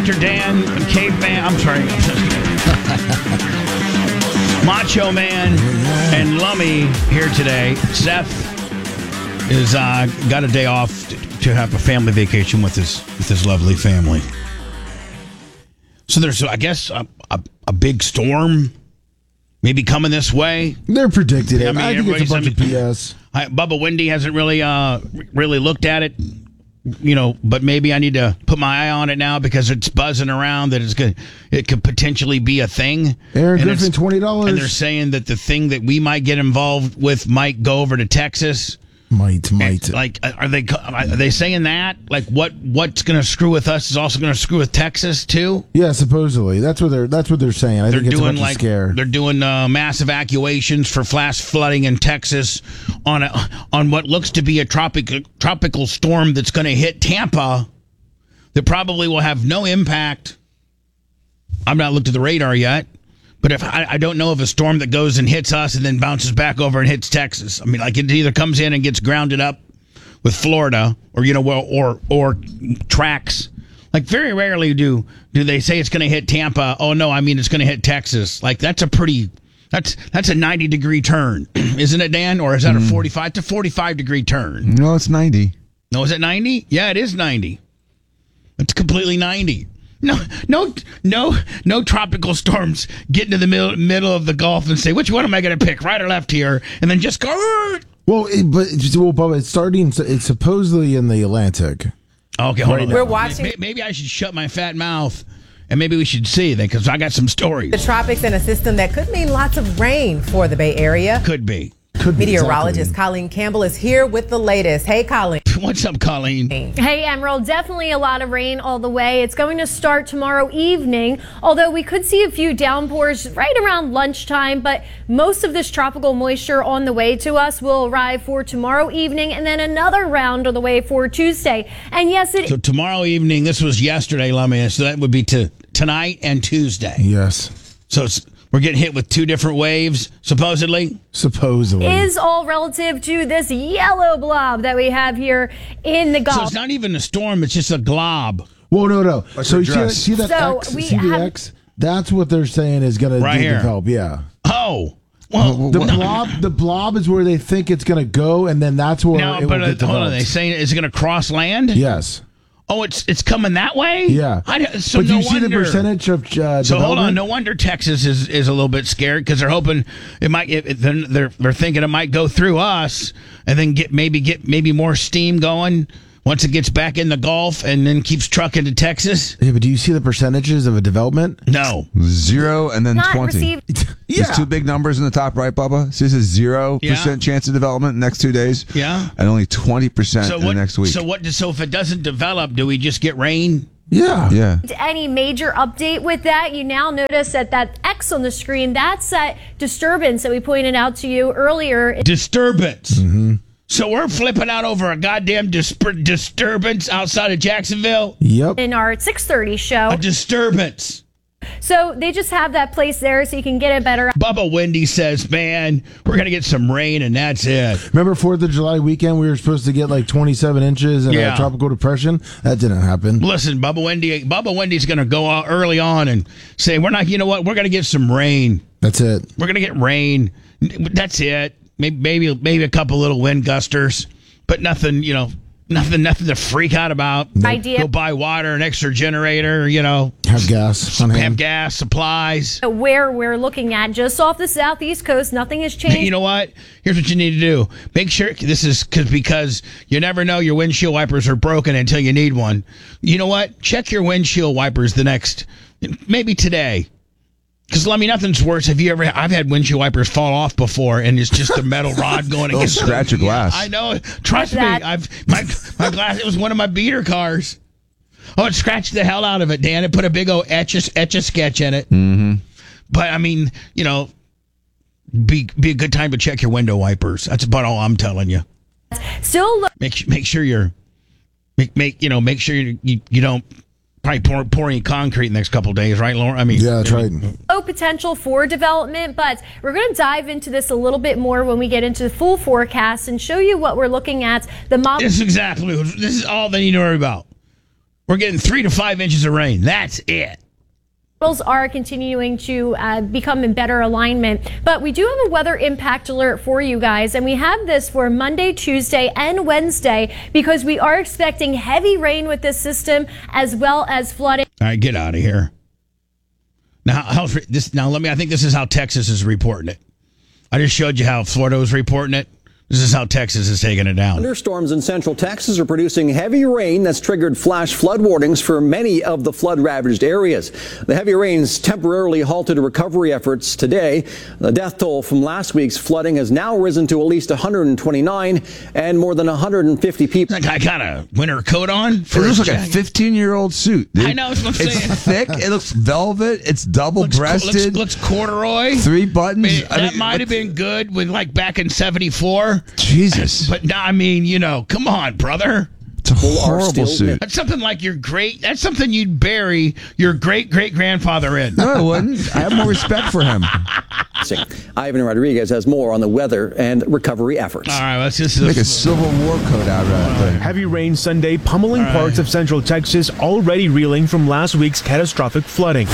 Dr. Dan, Caveman, I'm sorry. Macho Man and Lummy here today. Seth is got a day off to have a family vacation with his lovely family. So there's, I guess, a big storm maybe coming this way. They're predicting it. I mean, I think it's a bunch of BS. Bubba Wendy hasn't really looked at it, but maybe I need to put my eye on it now because it's buzzing around that it could potentially be a thing. Aaron Griffin, $20. And they're saying that the thing that we might get involved with might go over to Texas. Might. Like, are they saying that? Like, what's going to screw with us is also going to screw with Texas too? Yeah, supposedly. That's what they're saying. I think it's a bunch of scare. They're doing mass evacuations for flash flooding in Texas on what looks to be a tropical storm that's going to hit Tampa. That probably will have no impact. I've not looked at the radar yet. But if I don't know of a storm that goes and hits us and then bounces back over and hits Texas. I mean, like it either comes in and gets grounded up with Florida, or tracks. Like very rarely do they say it's going to hit Tampa. Oh no, I mean it's going to hit Texas. Like that's a 90-degree turn, isn't it, Dan? Or is that a 45 to 45-degree turn? No, it's 90. No, is it 90? Yeah, it is 90. It's completely 90. No tropical storms get into the middle of the Gulf and say, which one am I going to pick, right or left here? And then just go. Well, Bubba, it's supposedly in the Atlantic. Okay, hold on. We're watching. Maybe I should shut my fat mouth, and maybe we should see then, because I got some stories. The tropics and a system that could mean lots of rain for the Bay Area. Could be. Meteorologist Colleen Campbell is here with the latest. Hey, Colleen. What's up, Colleen? Hey, Emerald. Definitely a lot of rain all the way. It's going to start tomorrow evening, although we could see a few downpours right around lunchtime. But most of this tropical moisture on the way to us will arrive for tomorrow evening and then another round on the way for Tuesday. And yes, So tomorrow evening, this was yesterday, Lummy, so that would be tonight and Tuesday. Yes. So we're getting hit with two different waves, supposedly? Is all relative to this yellow blob that we have here in the Gulf. So it's not even a storm, it's just a glob. Well, no. So you see that So X? we See the have- X? That's what they're saying is going to develop, yeah. Oh. Well, the blob is where they think it's going to go, and then that's where it will get developed. Hold on, they saying is it going to cross land? Yes. Oh, it's coming that way? Yeah. So but no you see wonder. the percentage of So hold on, no wonder Texas is a little bit scared because they're hoping it might. They're thinking it might go through us and then get maybe more steam going once it gets back in the Gulf and then keeps trucking to Texas. Yeah, but do you see the percentages of a development? No. 0 and then Not 20. received. There's two big numbers in the top right, Bubba. So this is 0% chance of development in the next 2 days. Yeah. And only 20% in the next week. So if it doesn't develop, do we just get rain? Yeah. Any major update with that? You now notice that X on the screen, that's that disturbance that we pointed out to you earlier. Disturbance. Mm-hmm. So we're flipping out over a goddamn disturbance outside of Jacksonville? Yep. In our 6:30 show. A disturbance. So they just have that place there so you can get a better. Bubba Wendy says, man, we're going to get some rain and that's it. Remember 4th of July weekend, we were supposed to get like 27 inches and a tropical depression? That didn't happen. Listen, Bubba Wendy's going to go out early on and say, we're not, you know what, we're going to get some rain. That's it. We're going to get rain. That's it. Maybe a couple little wind gusters, but nothing, nothing to freak out about. Idea. Go buy water, an extra generator, Have gas on hand. Have gas, supplies. Where we're looking at, just off the southeast coast, nothing has changed. You know what? Here's what you need to do. Make sure this is because you never know your windshield wipers are broken until you need one. You know what? Check your windshield wipers maybe today. Because, nothing's worse. I've had windshield wipers fall off before, and it's just a metal rod going against scratch your glass. I know. Trust me. My glass. It was one of my beater cars. Oh, it scratched the hell out of it, Dan. It put a big old etch-a-sketch in it. Mm-hmm. But be a good time to check your window wipers. That's about all I'm telling you. Still make sure you don't. Probably pouring concrete in the next couple of days, right, Lauren? Yeah, that's right. low potential for development, but we're going to dive into this a little bit more when we get into the full forecast and show you what we're looking at. The model. This is all they need to worry about. We're getting 3 to 5 inches of rain. That's it. Are continuing to become in better alignment, but we do have a weather impact alert for you guys, and we have this for Monday, Tuesday, and Wednesday because we are expecting heavy rain with this system as well as flooding. All right, get out of here. Now, I think this is how Texas is reporting it. I just showed you how Florida was reporting it. This is how Texas is taking it down. Thunderstorms in central Texas are producing heavy rain that's triggered flash flood warnings for many of the flood-ravaged areas. The heavy rains temporarily halted recovery efforts today. The death toll from last week's flooding has now risen to at least 129, and more than 150 people. That guy got a winter coat on? It looks like a 15-year-old suit. Dude. I know what I'm saying. It's thick. It looks velvet. It's double-breasted. Looks corduroy. 3 buttons. That might have been good with back in '74. Jesus. But now, come on, brother. It's a horrible suit. That's something like that's something you'd bury your great-great-grandfather in. No, I wouldn't. I have more respect for him. Ivan Rodriguez has more on the weather and recovery efforts. All right, let's just make a Civil War coat out of that thing. Heavy rain Sunday, pummeling parts of central Texas, already reeling from last week's catastrophic flooding.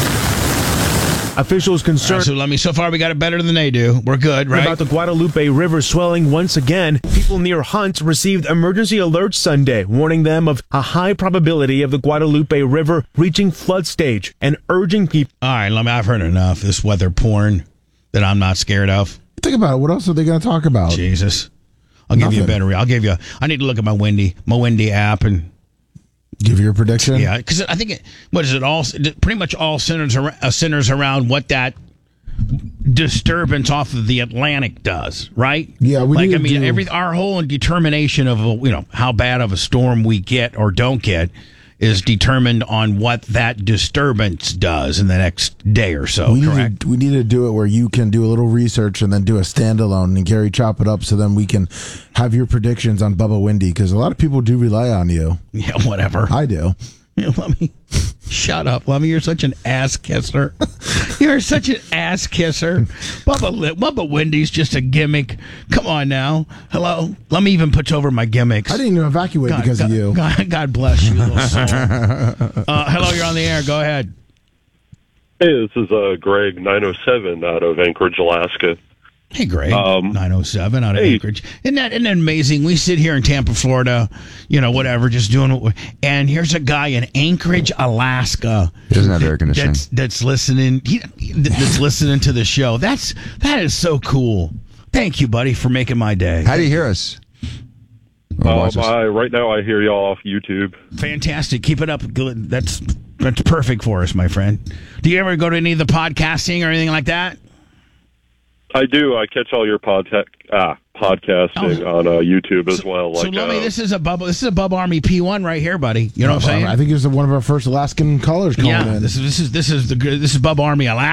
Officials concerned. So far we got it better than they do. We're good, right? About the Guadalupe River swelling once again. People near Hunt received emergency alerts Sunday, warning them of a high probability of the Guadalupe River reaching flood stage and urging people. All right, I've heard enough. This weather porn that I'm not scared of. Think about it. What else are they going to talk about? Jesus. I'll give you a better. I need to look at my Windy app and give your prediction. Yeah, because I think pretty much all centers around what that disturbance off of the Atlantic does, right? Yeah, our whole determination of how bad of a storm we get or don't get is determined on what that disturbance does in the next day or so. Correct? We need to do it where you can do a little research and then do a standalone, and Gary chop it up so then we can have your predictions on Bubba Windy, because a lot of people do rely on you. Yeah, whatever. I do. Shut up, Lummy. You're such an ass kisser. You're such an ass kisser. Bubba Windy's just a gimmick. Come on now. Hello. Let me even put over my gimmicks. I didn't even evacuate because of you. God bless you, little soul. Hello, you're on the air. Go ahead. Hey, this is Greg 907 out of Anchorage, Alaska. Hey, Greg, 907 out of Anchorage. Isn't that amazing? We sit here in Tampa, Florida, whatever, just doing what and here's a guy in Anchorage, Alaska. He doesn't have air conditioning. That's listening. That's listening to the show. That is so cool. Thank you, buddy, for making my day. How do you hear us? Right now I hear y'all off YouTube. Fantastic. Keep it up. That's perfect for us, my friend. Do you ever go to any of the podcasting or anything like that? I do. I catch all your podcasting on YouTube as well. So, this is a Bub Army P1 right here, buddy. You know what I'm saying? I think it's one of our first Alaskan callers calling in. This is Bub Army Alaska.